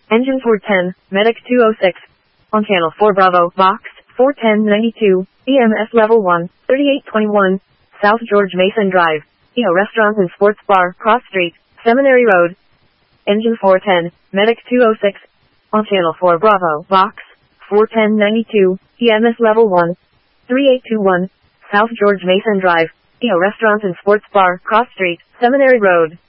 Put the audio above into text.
Engine 410, Medic 206. On Channel 4 Bravo, Box 41092, EMS Level 1, 3821, South George Mason Drive, EO Restaurant and Sports Bar, Cross Street, Seminary Road. Engine 410, Medic 206. On Channel 4 Bravo, Box 41092, EMS Level 1, 3821, South George Mason Drive, EO Restaurant and Sports Bar, Cross Street, Seminary Road.